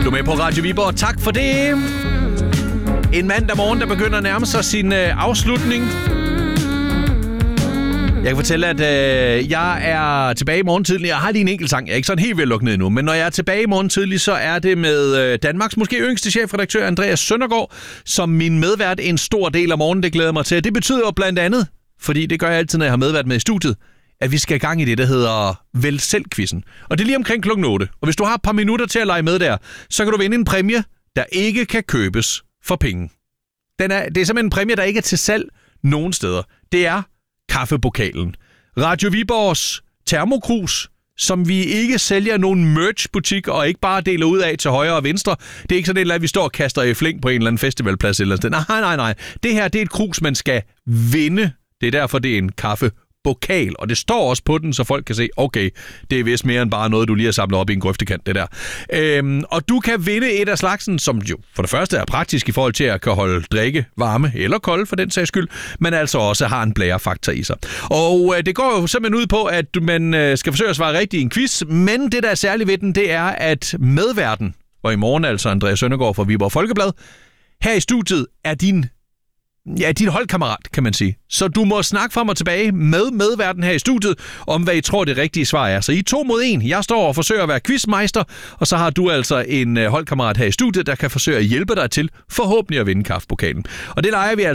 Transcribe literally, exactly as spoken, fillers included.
Du er med på Radio Viborg. Tak for det. En mandag morgen, der begynder at nærme sig sin øh, afslutning. Jeg kan fortælle, at øh, jeg er tilbage i morgen tidlig. Jeg har lige en enkelt sang. Jeg er ikke sådan helt ved at lukke ned nu. Men når jeg er tilbage i morgen tidlig, så er det med øh, Danmarks måske yngste chefredaktør, Andreas Søndergaard, som min medvært en stor del af morgenen. Det glæder mig til. Det betyder jo blandt andet, fordi det gør jeg altid, når jeg har medvært med i studiet, at vi skal i gang i det, der hedder Vælg selv-quizzen. Og det er lige omkring klokken otte. Og hvis du har et par minutter til at lege med der, så kan du vinde en præmie, der ikke kan købes for penge. Den er, det er simpelthen en præmie, der ikke er til salg nogen steder. Det er kaffepokalen. Radio Viborgs termokrus, som vi ikke sælger nogen merch-butik og ikke bare deler ud af til højre og venstre. Det er ikke sådan et eller andet, vi står og kaster i flæng på en eller anden festivalplads eller sådan. Nej, nej, nej. Det her, det er et krus, man skal vinde. Det er derfor, det er en kaffepokal. Og det står også på den, så folk kan se, okay, det er vist mere end bare noget, du lige har samlet op i en grøftekant, det der. Øhm, og du kan vinde et af slagsen, som jo for det første er praktisk i forhold til at kan holde drikke varme eller kolde for den sags skyld, men altså også har en blærefaktor i sig. Og øh, det går jo simpelthen ud på, at man øh, skal forsøge at svare rigtigt i en quiz, men det, der er særligt ved den, det er, at medværten, og i morgen altså Andreas Søndergaard fra Viborg Folkeblad, her i studiet er din Ja, din holdkammerat, kan man sige. Så du må snakke frem og tilbage med medværten her i studiet, om hvad I tror det rigtige svar er. Så I er to mod en. Jeg står og forsøger at være quizmeister, og så har du altså en holdkammerat her i studiet, der kan forsøge at hjælpe dig til forhåbentlig at vinde kaffepokalen. Og det leger vi altså